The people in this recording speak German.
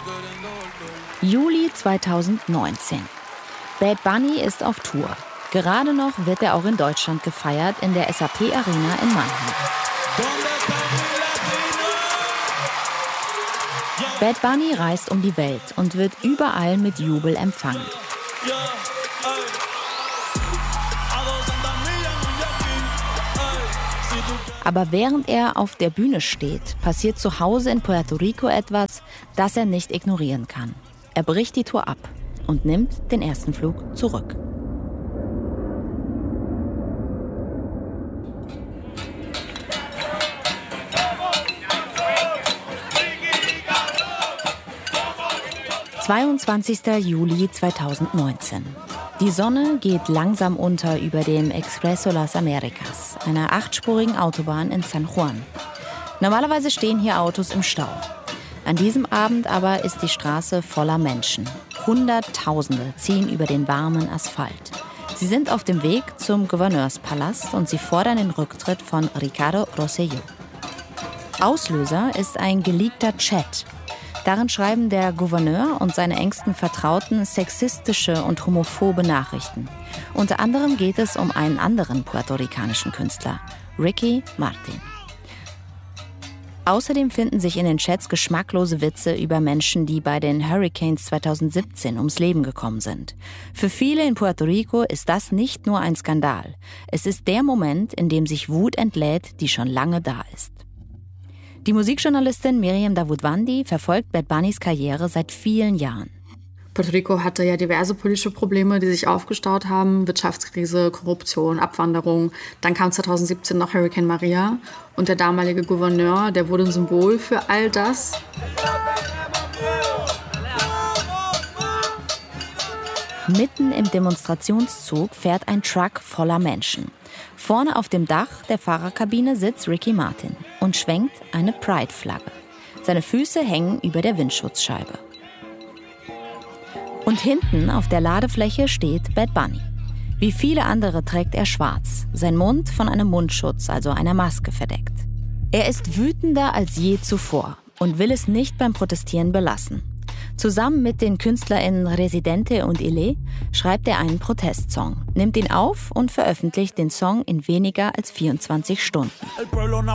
Juli 2019. Bad Bunny ist auf Tour. Gerade noch wird er auch in Deutschland gefeiert, in der SAP Arena in Mannheim. Bad Bunny reist um die Welt und wird überall mit Jubel empfangen. Aber während er auf der Bühne steht, passiert zu Hause in Puerto Rico etwas, das er nicht ignorieren kann. Er bricht die Tour ab und nimmt den ersten Flug zurück. »22. Juli 2019. Die Sonne geht langsam unter über dem Expreso Las Americas, einer 8-spurigen Autobahn in San Juan. Normalerweise stehen hier Autos im Stau. An diesem Abend aber ist die Straße voller Menschen. Hunderttausende ziehen über den warmen Asphalt. Sie sind auf dem Weg zum Gouverneurspalast und sie fordern den Rücktritt von Ricardo Rosselló. Auslöser ist ein geleakter Chat. Darin schreiben der Gouverneur und seine engsten Vertrauten sexistische und homophobe Nachrichten. Unter anderem geht es um einen anderen puerto-ricanischen Künstler, Ricky Martin. Außerdem finden sich in den Chats geschmacklose Witze über Menschen, die bei den Hurricanes 2017 ums Leben gekommen sind. Für viele in Puerto Rico ist das nicht nur ein Skandal. Es ist der Moment, in dem sich Wut entlädt, die schon lange da ist. Die Musikjournalistin Miriam Davutwandi verfolgt Bad Bunnys Karriere seit vielen Jahren. Puerto Rico hatte ja diverse politische Probleme, die sich aufgestaut haben. Wirtschaftskrise, Korruption, Abwanderung. Dann kam 2017 noch Hurricane Maria. Und der damalige Gouverneur, der wurde ein Symbol für all das. Mitten im Demonstrationszug fährt ein Truck voller Menschen. Vorne auf dem Dach der Fahrerkabine sitzt Ricky Martin und schwenkt eine Pride-Flagge. Seine Füße hängen über der Windschutzscheibe. Und hinten auf der Ladefläche steht Bad Bunny. Wie viele andere trägt er schwarz, sein Mund von einem Mundschutz, also einer Maske, verdeckt. Er ist wütender als je zuvor und will es nicht beim Protestieren belassen. Zusammen mit den KünstlerInnen Residente und Ile schreibt er einen Protestsong, nimmt ihn auf und veröffentlicht den Song in weniger als 24 Stunden.